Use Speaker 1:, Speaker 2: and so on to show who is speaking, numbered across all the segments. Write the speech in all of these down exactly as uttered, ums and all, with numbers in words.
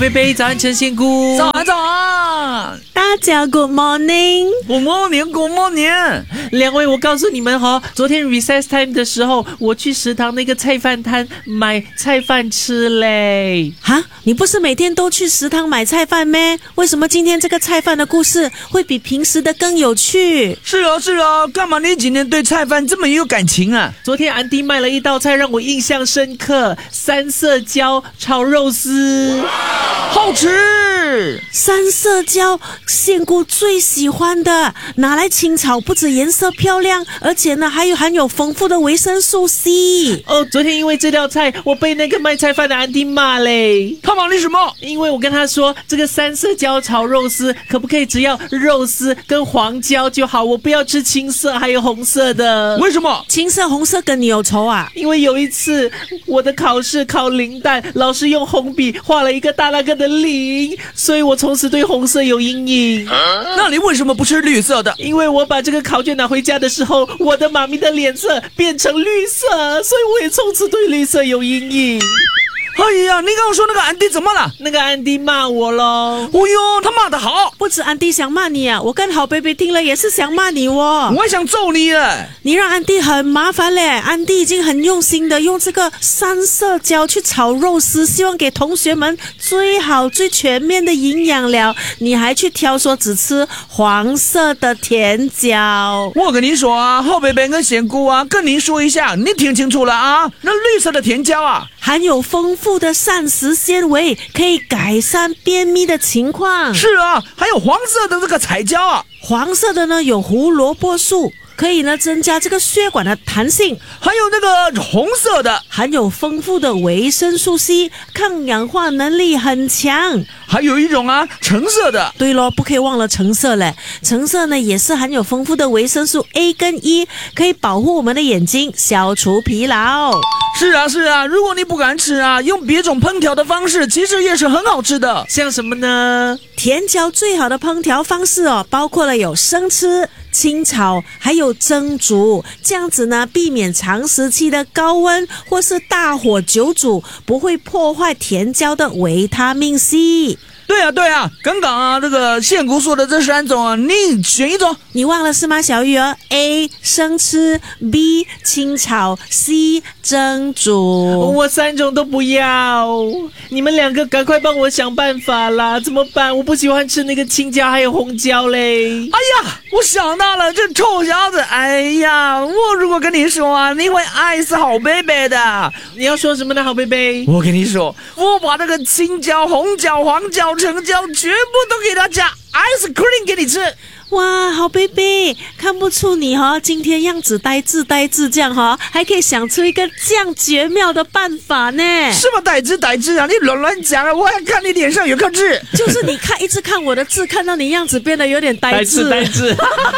Speaker 1: 贝贝早安，陈仙姑。
Speaker 2: 早安早安，
Speaker 3: 大家 Good morning。Good
Speaker 2: morning Good morning。
Speaker 1: 两位，我告诉你们哈、哦，昨天 recess time 的时候，我去食堂那个菜饭摊买菜饭吃嘞。
Speaker 3: 哈，你不是每天都去食堂买菜饭咩？为什么今天这个菜饭的故事会比平时的更有趣？
Speaker 2: 是啊是啊，干嘛你今天对菜饭这么有感情啊？
Speaker 1: 昨天安迪卖了一道菜让我印象深刻，三色椒炒肉丝，
Speaker 2: 好吃。
Speaker 3: 三色椒，仙姑最喜欢的，拿来清炒不止颜色漂亮，而且呢还有含有丰富的维生素 C。
Speaker 1: 哦，昨天因为这道菜，我被那个卖菜饭的安迪骂嘞。
Speaker 2: 他骂你什么？
Speaker 1: 因为我跟他说，这个三色椒炒肉丝可不可以只要肉丝跟黄椒就好，我不要吃青色还有红色的。
Speaker 2: 为什么？
Speaker 3: 青色红色跟你有仇啊？
Speaker 1: 因为有一次我的考试考零蛋，老师用红笔画了一个大大个的零，所以我从此对红色有阴影。
Speaker 2: 那你为什么不吃绿色的？
Speaker 1: 因为我把这个考卷拿回家的时候，我的妈咪的脸色变成绿色，所以我也从此对绿色有阴影。
Speaker 2: 哎呀，你刚刚说那个安迪怎么了？
Speaker 1: 那个安迪骂我咯。
Speaker 2: 哦哟，他骂得好。
Speaker 3: 不止安迪想骂你啊，我跟好 baby 听了也是想骂你哦。
Speaker 2: 我还想揍你了。
Speaker 3: 你让安迪很麻烦嘞，安迪已经很用心的用这个三色椒去炒肉丝，希望给同学们最好最全面的营养了，你还去挑说只吃黄色的甜椒。
Speaker 2: 我跟你说啊，好 baby 跟仙姑啊，跟您说一下，你听清楚了啊，那绿色的甜椒啊，
Speaker 3: 含有丰富的膳食纤维，可以改善便秘的情况。
Speaker 2: 是啊，还有黄色的这个彩椒啊，
Speaker 3: 黄色的呢有胡萝卜素，可以呢增加这个血管的弹性。
Speaker 2: 还有那个红色的
Speaker 3: 含有丰富的维生素 C， 抗氧化能力很强。
Speaker 2: 还有一种啊，橙色的。
Speaker 3: 对咯，不可以忘了橙色嘞。橙色呢也是含有丰富的维生素 A 跟 E， 可以保护我们的眼睛，消除疲劳。
Speaker 2: 是啊是啊，如果你不敢吃啊，用别种烹调的方式，其实也是很好吃的。
Speaker 1: 像什么呢？
Speaker 3: 甜椒最好的烹调方式哦，包括了有生吃、清炒，还有蒸煮，这样子呢，避免长时期的高温或是大火久煮，不会破坏甜椒的维他命 C。
Speaker 2: 对啊对啊，刚刚啊这个仙姑说的这三种啊，你选一种。
Speaker 3: 你忘了是吗，小鱼儿 ？A 生吃 ，B 清炒 ，C 蒸煮。
Speaker 1: 我三种都不要，你们两个赶快帮我想办法啦！怎么办？我不喜欢吃那个青椒还有红椒嘞。
Speaker 2: 哎呀，我想到了，这臭小子！哎呀，我如果跟你说啊，你会爱死好贝贝的。
Speaker 1: 你要说什么呢，好贝贝？
Speaker 2: 我跟你说，我把那个青椒、红椒、黄椒、橙椒全部都给他加 ice cream 给你吃。
Speaker 3: 哇，好 baby， 看不出你哈、哦、今天样子呆滞呆滞这样哈、哦，还可以想出一个这样绝妙的办法呢。
Speaker 2: 什么呆滞呆滞啊？你乱乱讲啊！我还看你脸上有颗痣。
Speaker 3: 就是你看一直看我的字，看到你样子变得有点呆滞
Speaker 1: 呆滞呆滞。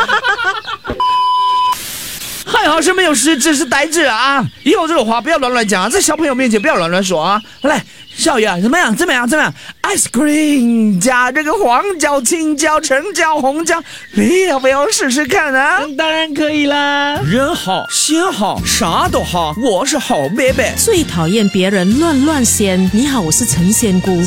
Speaker 2: 还好是没有失智，是呆滞啊！以后这种话不要乱乱讲啊，在小朋友面前不要乱乱说啊！来，小鱼啊，怎么样？怎么样？怎么样 ？ice cream 加这个黄椒、青椒、橙椒、红椒，你要不要试试看啊？
Speaker 1: 嗯、当然可以啦。
Speaker 2: 人好，心好，啥都好，我是好贝贝。
Speaker 3: 最讨厌别人乱乱仙。你好，我是陈仙姑。